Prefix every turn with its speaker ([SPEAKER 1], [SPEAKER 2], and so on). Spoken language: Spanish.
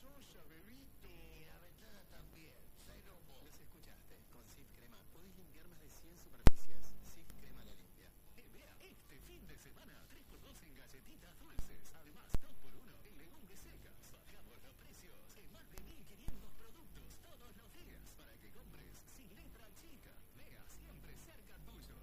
[SPEAKER 1] soya, bebito.
[SPEAKER 2] Y la ventana también. Cero moho.
[SPEAKER 3] Los escuchaste. Con Cif Crema podés limpiar más de 100 superficies. Cif Crema la limpia.
[SPEAKER 1] Vea, este fin de semana 3x2 en galletitas dulces. Además, 2x1 en legumbres secas. Bajamos los precios en más de 1.500 productos todos los días para que compres sin letra chica. Vea, siempre cerca tuyo.